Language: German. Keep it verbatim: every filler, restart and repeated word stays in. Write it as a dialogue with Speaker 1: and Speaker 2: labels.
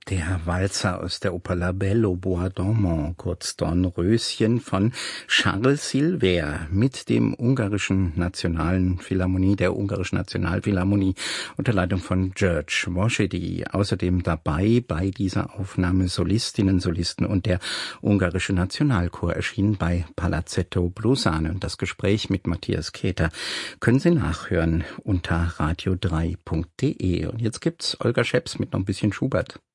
Speaker 1: Der Walzer aus der Oper La Belle au Bois Dormant, kurz Dornröschen von Charles Silver mit dem ungarischen Nationalen Philharmonie, der ungarischen Nationalphilharmonie unter Leitung von György Vosedi. Außerdem dabei bei dieser Aufnahme Solistinnen, Solisten und der ungarische Nationalchor erschienen bei Palazzetto Brusane. Und das Gespräch mit Matthias Keter können Sie nachhören unter radio drei punkt de. Und jetzt gibt's Olga Scheps mit noch ein bisschen Schubert.